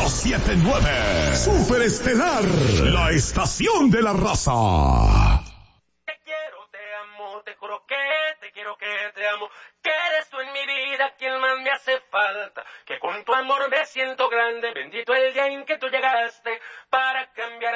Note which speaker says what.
Speaker 1: 107.9 Superestelar, la estación de la raza.
Speaker 2: Te quiero, te amo, te juro que te quiero, que te amo, que eres tú en mi vida quien más me hace falta, que con tu amor me siento grande, bendito el día en que tú llegaste para cambiar